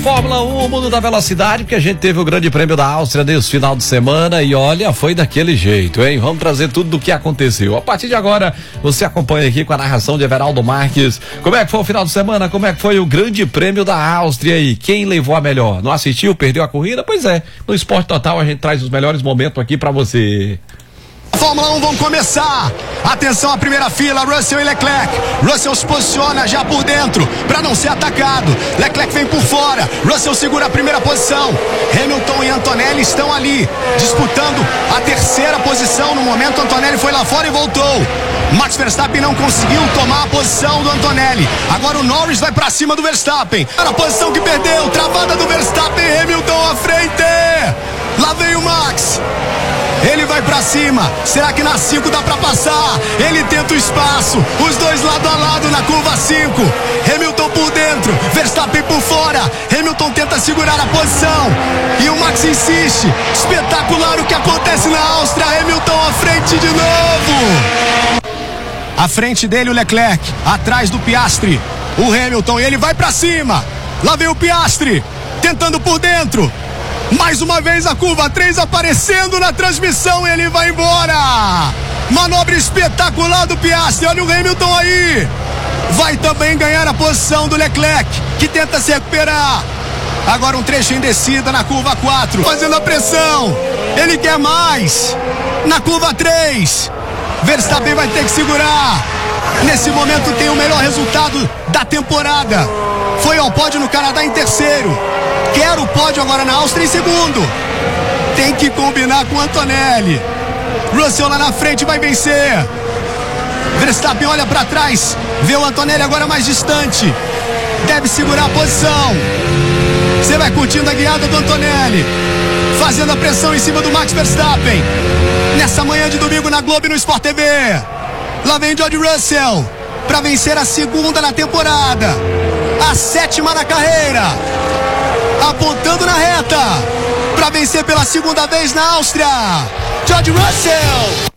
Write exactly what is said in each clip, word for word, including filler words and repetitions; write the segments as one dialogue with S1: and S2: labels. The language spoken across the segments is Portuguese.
S1: Fórmula um, o mundo da velocidade, porque a gente teve o Grande Prêmio da Áustria nesse final de semana e olha, foi daquele jeito, hein? Vamos trazer tudo do que aconteceu. A partir de agora, você acompanha aqui com a narração de Everaldo Marques. Como é que foi o final de semana? Como é que foi o Grande Prêmio da Áustria e quem levou a melhor? Não assistiu? Perdeu a corrida? Pois é, no Esporte Total a gente traz os melhores momentos aqui pra você.
S2: Fórmula um, vão começar. Atenção à primeira fila, Russell e Leclerc. Russell se posiciona já por dentro para não ser atacado. Leclerc vem por fora. Russell segura a primeira posição. Hamilton e Antonelli estão ali disputando a terceira posição. No momento, Antonelli foi lá fora e voltou. Max Verstappen não conseguiu tomar a posição do Antonelli. Agora o Norris vai para cima do Verstappen. A posição que perdeu, travada do Verstappen. Hamilton à frente. Lá vem o Max. Ele vai pra cima, será que na cinco dá pra passar? Ele tenta o espaço, os dois lado a lado na curva cinco. Hamilton por dentro, Verstappen por fora. Hamilton tenta segurar a posição e o Max insiste. Espetacular o que acontece na Áustria. Hamilton à frente de novo. À frente dele o Leclerc, atrás do Piastri. O Hamilton, e ele vai pra cima. Lá vem o Piastri, tentando por dentro. Mais uma vez a curva três aparecendo na transmissão, ele vai embora. Manobra espetacular do Piastri, olha o Hamilton aí. Vai também ganhar a posição do Leclerc, que tenta se recuperar. Agora um trecho em descida na curva quatro, fazendo a pressão. Ele quer mais. Na curva três, Verstappen vai ter que segurar. Nesse momento tem o melhor resultado da temporada. Foi ao pódio no Canadá em terceiro. Quer o pódio agora na Áustria em segundo. Tem que combinar com o Antonelli. Russell lá na frente vai vencer. Verstappen olha para trás, vê o Antonelli agora mais distante. Deve segurar a posição. Você vai curtindo a guiada do Antonelli, fazendo a pressão em cima do Max Verstappen. Nessa manhã de domingo na Globo e no Sport T V. Lá vem George Russell para vencer a segunda na temporada, a sétima na carreira. Apontando na reta para vencer pela segunda vez na Áustria, George Russell.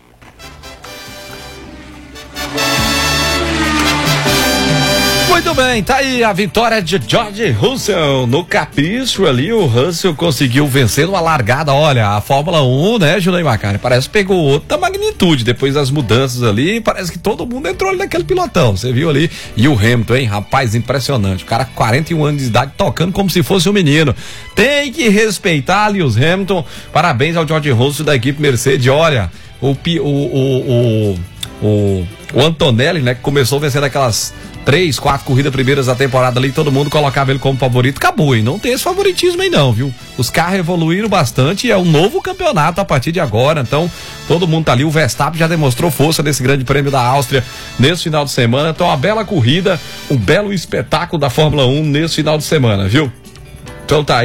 S1: Muito bem, tá aí a vitória de George Russell no capricho ali. O Russell conseguiu vencer uma largada. Olha, a Fórmula um, né, Julião Macari, parece que pegou outra magnitude depois das mudanças ali. Parece que todo mundo entrou ali naquele pilotão. Você viu ali? E o Hamilton, hein, rapaz, impressionante. O cara com quarenta e um anos de idade tocando como se fosse um menino. Tem que respeitar Lewis Hamilton. Parabéns ao George Russell da equipe Mercedes. Olha, o o o o, o, o Antonelli, né, que começou vencendo aquelas três, quatro corridas primeiras da temporada ali, todo mundo colocava ele como favorito, acabou, e não tem esse favoritismo aí não, viu? Os carros evoluíram bastante e é um novo campeonato a partir de agora, então todo mundo tá ali, o Verstappen já demonstrou força nesse Grande Prêmio da Áustria nesse final de semana, então uma bela corrida, um belo espetáculo da Fórmula um nesse final de semana, viu? Então tá aí.